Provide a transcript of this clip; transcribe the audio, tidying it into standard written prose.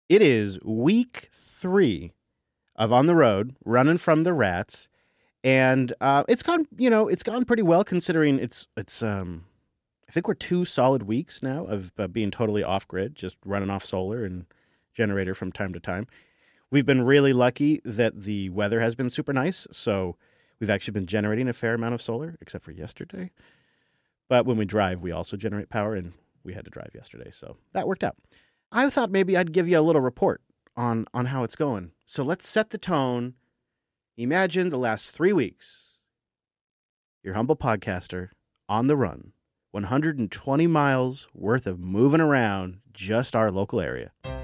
It is week 3 of On the Road, running from the rats, and it's gone pretty well considering it's. I think we're 2 solid weeks now of being totally off grid, just running off solar and generator from time to time. We've been really lucky that the weather has been super nice, so we've actually been generating a fair amount of solar, except for yesterday. But when we drive, we also generate power, and we had to drive yesterday, so that worked out. I thought maybe I'd give you a little report on how it's going. So let's set the tone. Imagine the last 3 weeks. Your humble podcaster on the run. 120 miles worth of moving around just our local area.